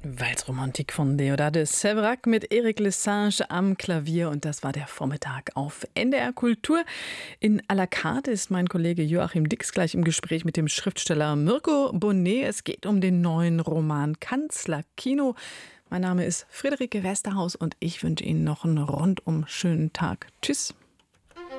Walzromantik von Deodat de Séverac mit Eric Lesage am Klavier, und das war der Vormittag auf NDR Kultur. In à la carte ist mein Kollege Joachim Dix gleich im Gespräch mit dem Schriftsteller Mirko Bonnet. Es geht um den neuen Roman Kanzlerkino. Mein Name ist Friederike Westerhaus und ich wünsche Ihnen noch einen rundum schönen Tag. Tschüss.